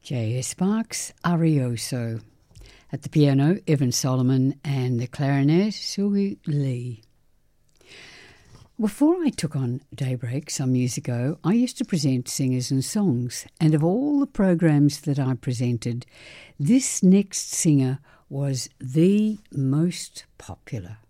J.S. Sparks, Arioso. At the piano, Evan Solomon, and the clarinet, Sui Lee. Before I took on Daybreak some years ago, I used to present singers and songs, and of all the programs that I presented, this next singer was the most popular.